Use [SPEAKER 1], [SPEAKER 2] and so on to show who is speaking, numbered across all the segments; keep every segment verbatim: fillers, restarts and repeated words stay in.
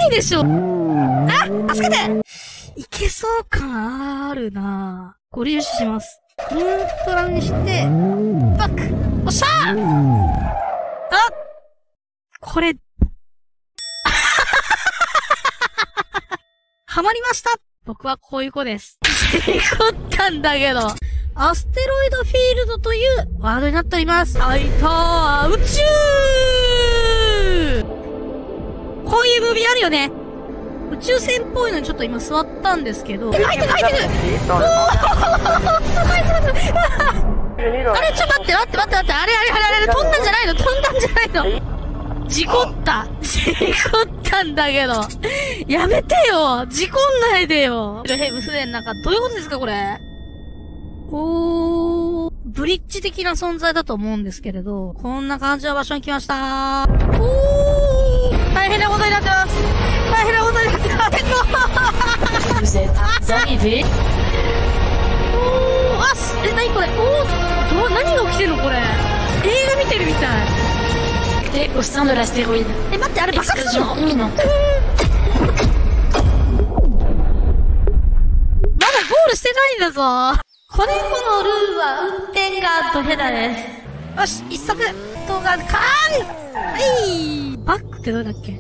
[SPEAKER 1] いでしょ。あ、助けて。いけそう感あるなぁ。ご粒子します。フルートラにして、バック。おっしゃー。あ、これ、ハマりました。僕はこういう子です。事故ったんだけど。アステロイドフィールドというワードになっております。はいたー、宇宙こういうムービーあるよね。宇宙船っぽいのにちょっと今座ったんですけど。入ってる入ってる。おー、すごいすごいすごい。あれ、ちょっと待って待って待って待って。あれあれあれあれ、飛んだんじゃないの飛んだんじゃないの事故った。事故ったんだけど。やめてよ。事故んないでよ。ヘブ船の中、どういうことですかこれ。おー、ブリッジ的な存在だと思うんですけれど、こんな感じの場所に来ましたー。おー、大変なことになってます。大変なことになってます。おー、あ、す、え、なにこれ。おー、ど、何が起きてるのこれ。映画見てるみたい。
[SPEAKER 2] Et au sein de l'astéroïde.
[SPEAKER 1] え、待って、あれ爆発するの？
[SPEAKER 2] Explosion imminente.
[SPEAKER 1] まだゴールしてないんだぞ。これこのルールは運転がドヘダです。よし、一足動画、カーンはい。バックってどれだっけ。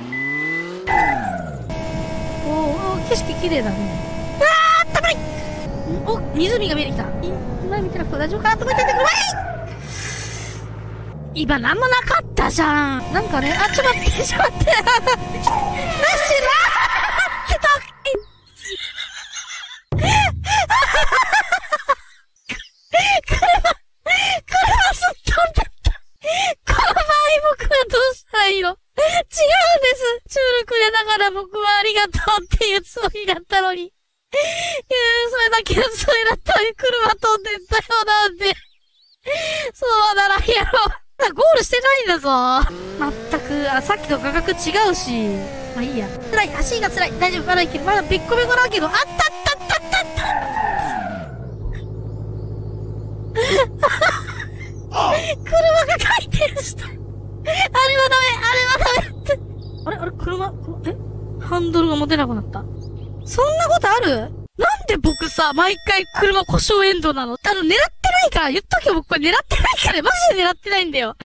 [SPEAKER 1] おー、景色綺麗だね。うわー、あったまい。お、湖が見えてきた。今見てなくて大丈夫かなと思っててくるわい。今なんもなかったじゃん。なんかね、あ、ちょっと待って、ちょっと待って。なしなーってた。車、車すっ飛んじゃった。この場合僕はどうしたらいいの？違うんです。チュールくれながら僕はありがとうっていうつもりだったのに。いやそれだけのつもりだったのに車飛んでったよなんで。そうならんやろ。ゴールしてないんだぞ。まったく、あ、さっきと画角違うし。まあいいや。辛い、足が辛い。大丈夫、まだいける。まだべっこべこだけど、あったったったったった。車が回転した。あれはダメ、あれはダメって。あれあれ車、えハンドルが持てなくなった。そんなことある？なんで僕さ、毎回車故障エンドなの？あの、狙ってないから言っとけよ、僕これ狙ってないから、マジで狙ってないんだよ。